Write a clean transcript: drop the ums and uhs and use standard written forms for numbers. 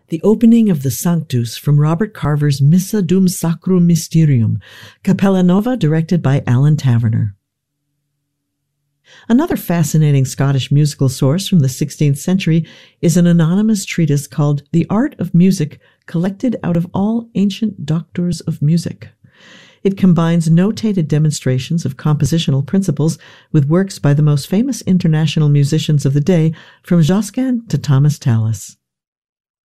The opening of the Sanctus from Robert Carver's Missa dum Sacrum Mysterium, Capella Nova directed by Alan Taverner. Another fascinating Scottish musical source from the 16th century is an anonymous treatise called The Art of Music, collected out of all ancient doctors of music. It combines notated demonstrations of compositional principles with works by the most famous international musicians of the day, from Josquin to Thomas Tallis.